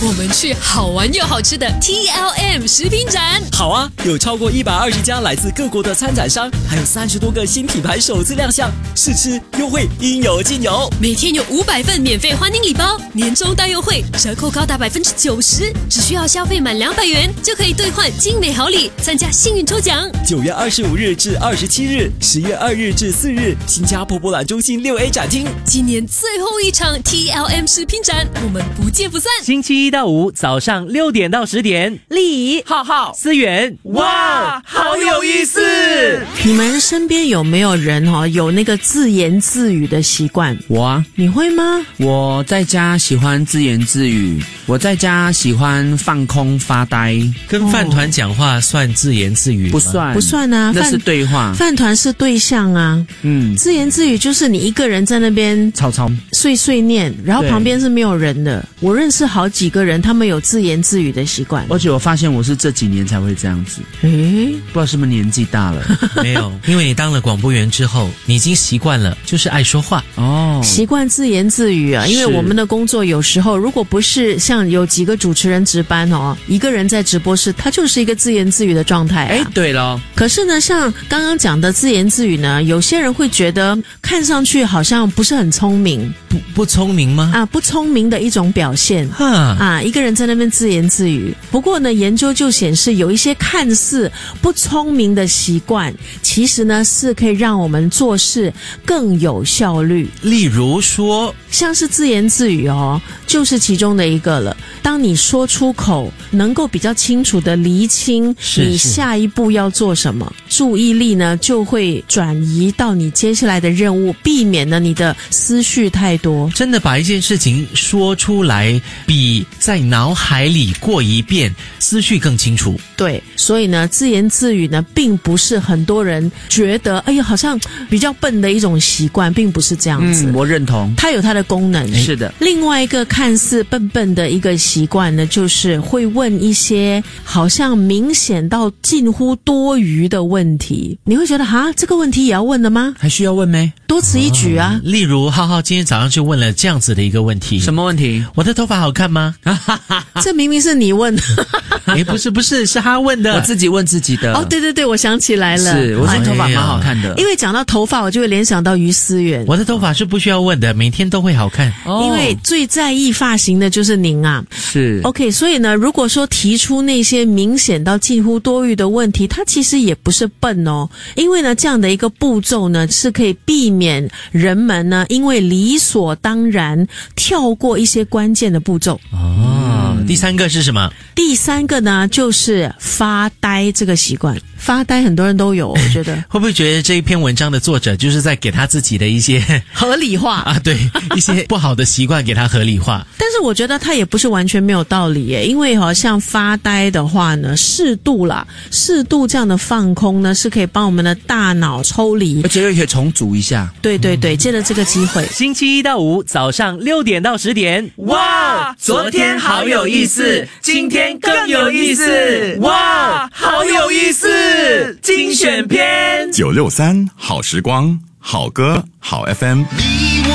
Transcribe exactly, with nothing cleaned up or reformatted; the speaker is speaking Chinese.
我们去好玩又好吃的 T L M 食品展。 好啊，有超过一百二十家来自各国的参展商，还有三十多个新品牌首次亮相，试吃优惠应有尽有。 每天有五百份免费欢迎礼包，年终大优惠，折扣高达百分之九十，只需要消费满两百元就可以兑换精美好礼，参加幸运抽奖。 九月二十五日至二十七日，十月二日至四日，新加坡博览中心六 A 展厅。 今年最后一场 T L M 食品展，我们不见不散。 星期一到五早上六点到十点， 丽浩浩思源， 哇，好有意思！ 你们身边有没有人哦有那个自言自语的习惯？ 我啊， 你会吗？ 我在家喜欢自言自语，我在家喜欢放空发呆。 跟饭团讲话算自言自语吗？ 不算， 不算啊， 那是对话。 饭团是对象啊， 嗯， 自言自语就是你一个人在那边吵吵碎碎念，然后对旁边是没有人的。我认识好几个人，他们有自言自语的习惯。 而且我发现我是这几年才会这样子， 诶， 不知道是不是年纪大了。 没有，因为你当了广播员之后，你已经习惯了，就是爱说话哦， 习惯自言自语啊，因为我们的工作有时候如果不是像有几个主持人值班哦，一个人在直播室，他就是一个自言自语的状态啊。 哎，对咯， 可是呢，像刚刚讲的自言自语呢，有些人会觉得看上去好像不是很聪明不不聪明吗？ 啊，不聪明的一种表现。 哈啊，一个人在那边自言自语。不过呢，研究就显示，有一些看似不聪明的习惯，其实呢是可以让我们做事更有效率。 例如说， 像是自言自语哦，就是其中的一个了。当你说出口，能够比较清楚的厘清你下一步要做什么，注意力呢就会转移到你接下来的任务，避免呢你的思绪太多。 真的把一件事情说出来，比在脑海里过一遍，思绪更清楚。 对，所以呢，自言自语呢，并不是很多人觉得，哎呀，好像比较笨的一种习惯，并不是这样子。 嗯，我认同， 它有它的功能。 是的。 另外一个看似笨笨的一个习惯呢，就是会问一些好像明显到近乎多余的问题。你会觉得，哈，这个问题也要问的吗？ 还需要问没？ 多此一举啊。 例如，浩浩今天早上就问了这样子的一个问题： 什么问题？ 我的头发好看吗？ 这明明是你问的。 诶，不是不是，是他问的。 我自己问自己的。 哦，对对对，我想起来了， 是我这头发蛮好看的。 因为讲到头发，我就会联想到于思源。 我的头发是不需要问的，每天都会好看。 哦， 因为最在意发型的就是您啊。 是 OK， 所以呢，如果说提出那些明显到近乎多余的问题，它其实也不是笨哦，因为呢，这样的一个步骤呢，是可以避免人们呢，因为理所当然跳过一些关键的步骤。 哦，嗯、第三个是什么？ 第三个呢，就是发呆这个习惯。发呆很多人都有，我觉得会不会觉得这一篇文章的作者就是在给他自己的一些合理化啊？对，一些不好的习惯给他合理化。 但是我觉得他也不是完全没有道理耶，因为好像发呆的话呢，适度啦，适度这样的放空呢，是可以帮我们的大脑抽离， 而且又可以重组一下。 对对对，借着这个机会， 星期一到五早上六点到十点。 哇，昨天好有意思，今天更有意思。哇，好有意思！精选篇九六三好时光，好歌好 F M。